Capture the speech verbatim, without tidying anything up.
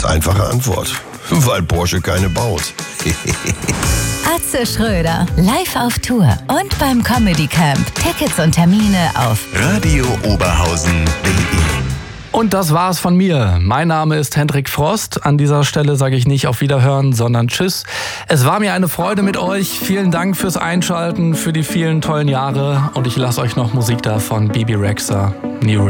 Ganz einfache Antwort. Weil Porsche keine baut. Atze Schröder, live auf Tour und beim Comedy Camp. Tickets und Termine auf radio oberhausen punkt de. Und das war's von mir. Mein Name ist Hendrik Frost. An dieser Stelle sage ich nicht auf Wiederhören, sondern Tschüss. Es war mir eine Freude mit euch. Vielen Dank fürs Einschalten, für die vielen tollen Jahre. Und ich lasse euch noch Musik da von Bebe Rexha, New